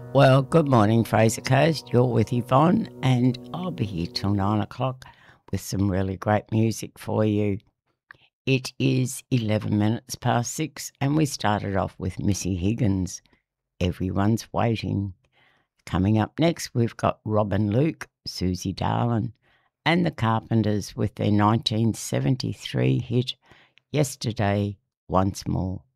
Well, good morning, Fraser Coast. You're with Yvonne, and I'll be here till 9 o'clock with some really great music for you. It is 11 minutes past 6, and we started off with Missy Higgins. Everyone's waiting. Coming up next, we've got Robin Luke, Susie Darlin, and the Carpenters with their 1973 hit, Yesterday Once More.